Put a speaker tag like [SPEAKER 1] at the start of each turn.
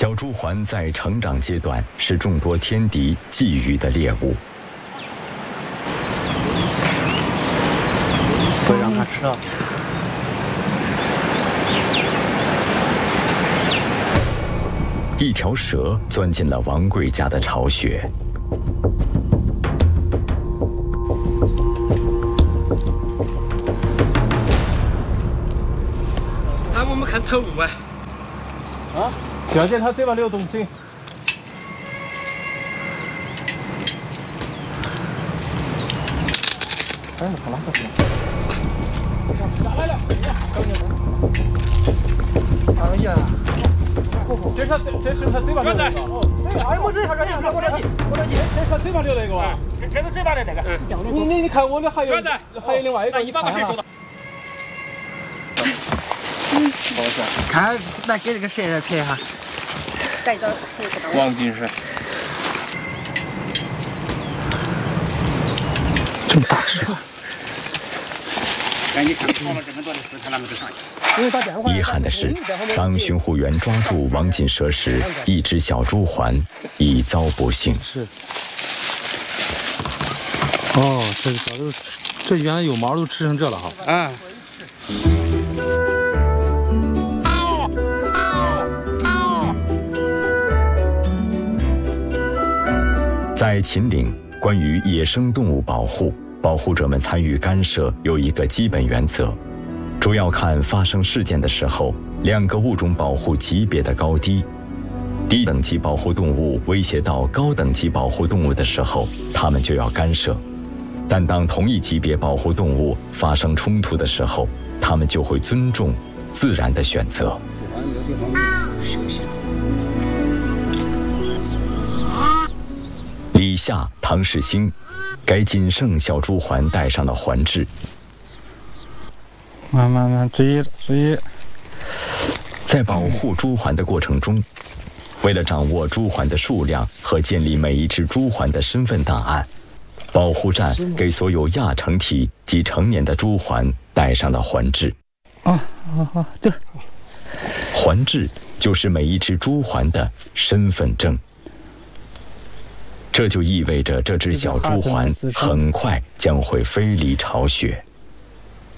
[SPEAKER 1] 小朱鹮在成长阶段是众多天敌觊觎的猎物。
[SPEAKER 2] 会让它吃到。
[SPEAKER 1] 一条蛇钻进了王贵家的巢穴。
[SPEAKER 3] 来，我们看头部啊！
[SPEAKER 2] 啊，小心它嘴巴里有东西。哎，好了，下来了，哎呀！这是他嘴巴流的。哦，哎，我这下这过着急，这是他嘴巴流那个吧？
[SPEAKER 3] 这是嘴巴的那个。
[SPEAKER 2] 你看我的还有另外一个，
[SPEAKER 3] 你把谁捉到？
[SPEAKER 4] 看，来给这个谁来拍一下？带着
[SPEAKER 3] 王金水。
[SPEAKER 2] 这么大蛇！
[SPEAKER 4] 哎，你看跑了这么多的事，他那么就上去。
[SPEAKER 1] 遗憾的是，当巡护员抓住王锦蛇时，一只小朱鹮已遭不幸。
[SPEAKER 2] 是。哦，这个早都，这原来有毛都吃成这了哈。
[SPEAKER 4] 啊。
[SPEAKER 1] 在秦岭，关于野生动物保护，保护者们参与干涉有一个基本原则。主要看发生事件的时候，两个物种保护级别的高低。低等级保护动物威胁到高等级保护动物的时候，他们就要干涉。但当同一级别保护动物发生冲突的时候，他们就会尊重自然的选择。李夏、唐世兴，该仅剩小朱鹮戴上了环制。
[SPEAKER 2] 慢，注意。
[SPEAKER 1] 在保护朱鹮的过程中，为了掌握朱鹮的数量和建立每一只朱鹮的身份档案，保护站给所有亚成体及成年的朱鹮戴上了环制。
[SPEAKER 2] 对。
[SPEAKER 1] 环制就是每一只朱鹮的身份证。这就意味着这只小朱鹮很快将会飞离巢穴。